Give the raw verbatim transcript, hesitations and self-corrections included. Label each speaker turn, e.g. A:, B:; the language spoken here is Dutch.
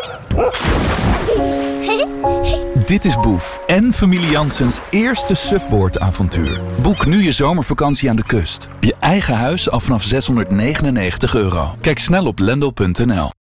A: Dit is Boef en familie Janssens eerste Subboard-avontuur. Boek nu je zomervakantie aan de kust. Je eigen huis al vanaf zeshonderdnegenennegentig euro. Kijk snel op lendel punt n l.